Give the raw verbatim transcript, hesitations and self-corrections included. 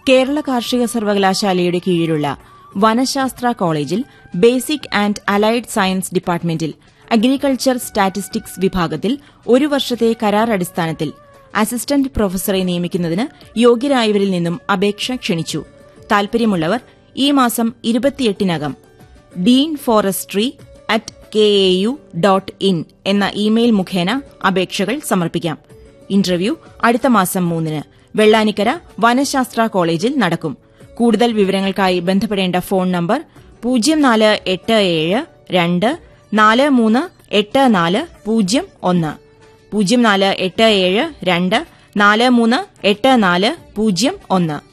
കേരള കാർഷിക സർവകലാശാലയുടെ കീഴിലുള്ള വനശാസ്ത്ര കോളേജിൽ ബേസിക് ആൻഡ് അലൈഡ് സയൻസ് ഡിപ്പാർട്ട്മെന്റിൽ അഗ്രികൾച്ചർ സ്റ്റാറ്റിസ്റ്റിക്സ് വിഭാഗത്തിൽ ഒരു വർഷത്തെ കരാർ അടിസ്ഥാനത്തിൽ അസിസ്റ്റന്റ് പ്രൊഫസറെ നിയമിക്കുന്നതിന് യോഗ്യരായവരിൽ നിന്നും അപേക്ഷ ക്ഷണിച്ചു. താൽപര്യമുള്ളവർ ഈ മാസം ഇരുപത്തിയെട്ടിനകം Dean forestry at K A U dot in എന്ന ഇമെയിൽ മുഖേന അപേക്ഷകൾ സമർപ്പിക്കാം. ഇന്റർവ്യൂ അടുത്ത മാസം മൂന്നിന് വെള്ളാനിക്കര വനശാസ്ത്ര കോളേജിൽ നടക്കും. കൂടുതൽ വിവരങ്ങൾക്കായി ബന്ധപ്പെടേണ്ട ഫോൺ നമ്പർ പൂജ്യം നാല് എട്ട് ഏഴ് രണ്ട് നാല് മൂന്ന് എട്ട് നാല് പൂജ്യം ഒന്ന് പൂജ്യം നാല് എട്ട് ഏഴ് രണ്ട് നാല് മൂന്ന് എട്ട് നാല് പൂജ്യം ഒന്ന്.